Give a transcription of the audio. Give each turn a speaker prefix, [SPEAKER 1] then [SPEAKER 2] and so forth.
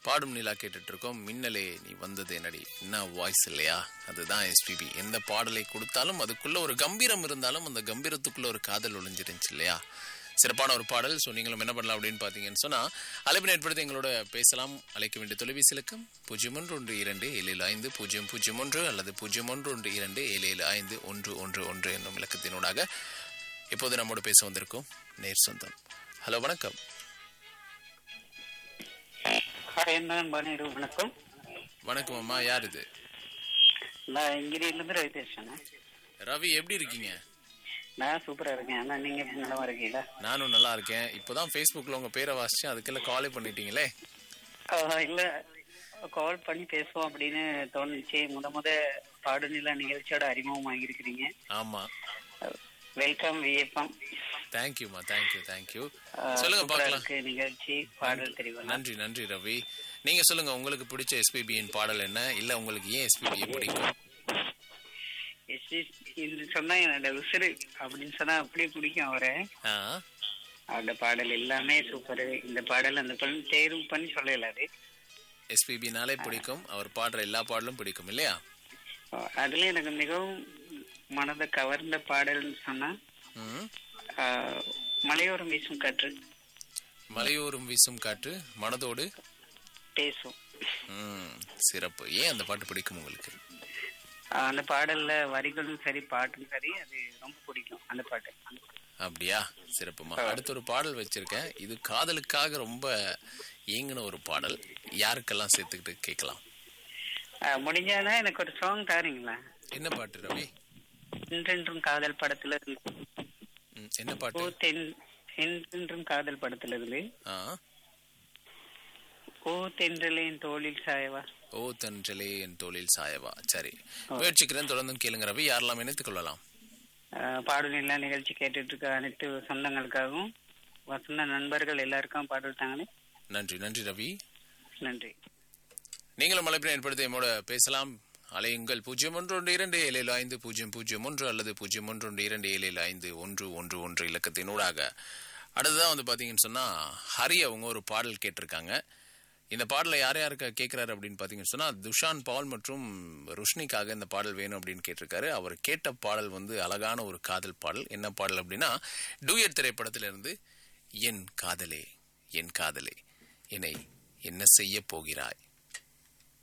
[SPEAKER 1] பாடும் நிலா கேட்டுட்டு இருக்கோம். மின்னலே நீ வந்தது என்னடி, என்ன வாய்ஸ் இல்லையா, அதுதான் எஸ்பிபி. எந்த பாடலை கொடுத்தாலும் அதுக்குள்ள ஒரு கம்பீரம் இருந்தாலும் அந்த கம்பீரத்துக்குள்ள ஒரு காதல் ஒளிஞ்சிருந்துச்சு இல்லையா. சிறப்பான ஒரு பாடல். ஸோ நீங்களும் என்ன பண்ணலாம் அப்படின்னு பார்த்தீங்கன்னு சொன்னால், அழைப்பினை ஏற்படுத்தி எங்களோட பேசலாம். அழைக்க வேண்டிய தொலைபேசி இலக்கம் 0112250001 அல்லது 0112277511 என்னும் இலக்கத்தினூடாக இப்போது நம்மோடு பேச வந்திருக்கோம் நேர் சொந்தம். ஹலோ, வணக்கம்.
[SPEAKER 2] வணக்கம்.
[SPEAKER 1] வணக்கம் அம்மா, யார் இது?
[SPEAKER 2] நான் இங்கிருந்து ரவி பேசுறேன்.
[SPEAKER 1] ரவி, எப்படி இருக்கீங்க?
[SPEAKER 2] நான் சூப்பரா இருக்கேன். ஆனா நீங்க நல்லா இருக்கீங்களா?
[SPEAKER 1] நானும் நல்லா இருக்கேன். இப்போதான் Facebookல உங்க பேரை வாசிச்சேன், அதுக்கெல்லாம் காலே பண்ணிட்டீங்களே.
[SPEAKER 2] இல்ல, கால் பண்ணி பேசுவோம் அப்படின்னு தோணுச்சு. முத பாடுநிலா நிகழ்ச்சியோட அறிமுகம் ஆகியிருக்கிறீங்க.
[SPEAKER 1] ஆமா,
[SPEAKER 2] வெல்கம் விஎஃப்எம்.
[SPEAKER 1] தேங்க்யூமா, தேங்க்யூ. சொல்லுங்க பார்க்கலாம்.
[SPEAKER 2] நிகழ்ச்சி பாடல் தெரியும்.
[SPEAKER 1] நன்றி ரவி. நீங்க சொல்லுங்க, உங்களுக்கு பிடிச்ச எஸ்பிபியின் பாடல் என்ன, இல்ல உங்களுக்கு ஏன் எஸ்பிபியை பிடிக்கும்?
[SPEAKER 2] சொன்னா என்னோட உசுறு அப்படின்னு சொன்னா அப்படியே பிடிக்கும் அவரை. அந்த பாடல் எல்லாமே சூப்பர். இந்த பாடல் அந்த தேர்வு பண்ணி சொல்லலாது.
[SPEAKER 1] எஸ்பிபினாலே பிடிக்கும், அவர் பாடுற எல்லா பாடலும் பிடிக்கும் இல்லையா?
[SPEAKER 2] அதுல எனக்கு மிகவும் மனதை கவர்ந்த பாடல்னு சொன்னா மலையோரம் வீசும் காற்று.
[SPEAKER 1] மலையோரம் வீசும் காற்று மனதோடு
[SPEAKER 2] பேசும்.
[SPEAKER 1] சிறப்பு. ஏன் அந்த பாட்டு பிடிக்கும் உங்களுக்கு?
[SPEAKER 2] அந்த பாடல்ல வரிகளும் சரி பாட்டும் சரி, அது ரொம்ப பிடிக்கும் அந்த பாட்டு.
[SPEAKER 1] அப்படியா? சிறப்புமா. அடுத்த ஒரு பாடல் வச்சிருக்கேன். இது காதலுக்காக ரொம்ப ஏங்கின ஒரு பாடல். யாருக்கெல்லாம் சேர்த்துக்கிட்டு கேட்கலாம்?
[SPEAKER 2] முடிஞ்சாதான் எனக்கு ஒரு சாங் தாரீங்களா?
[SPEAKER 1] என்ன பாட்டு ரவி?
[SPEAKER 2] என்றென்றும் காதல் படத்துல இருந்து.
[SPEAKER 1] என்ன பாட்டு?
[SPEAKER 2] என்றென்றும் காதல் படத்துல இருந்து. ஓ தென்றலே என் தோளில் சாயவா.
[SPEAKER 1] ஓ தென்றலே என் தோளில் சாயவா. சரி, முயற்சிக்கிறேன். தொடர்ந்து கேளுங்க ரவி. யாரெல்லாம் இணைத்துக் கொள்ளலாம்?
[SPEAKER 2] பாடல் நிகழ்ச்சி கேட்டுட்டு இருக்க அனைத்து சொந்தங்களுக்காகவும் வசந்த நண்பர்கள் எல்லாருக்கும் பாடல் தாங்களே.
[SPEAKER 1] நன்றி ரவி.
[SPEAKER 2] நன்றி.
[SPEAKER 1] நீங்களும் அழைப்பினை ஏற்படுத்தி என்னோட பேசலாம். அலையுங்கள் 0112775001 அல்லது 0112775111 இலக்கத்தினூடாக. அடுத்ததான் பாத்தீங்கன்னு சொன்னா, ஹரி அவங்க ஒரு பாடல் கேட்டிருக்காங்க. இந்த பாடலை யாருக்கு கேட்கிறாரு அப்படின்னு பாத்தீங்கன்னு சொன்னா, துஷான் பால் மற்றும் ருஷ்னிக்காக இந்த பாடல் வேணும் அப்படின்னு கேட்டிருக்காரு. அவர் கேட்ட பாடல் அழகான ஒரு காதல் பாடல். என்ன பாடல் அப்படின்னா, டூயட் திரைப்படத்திலிருந்து என் காதலே என்னை என்ன செய்ய போகிறாய்.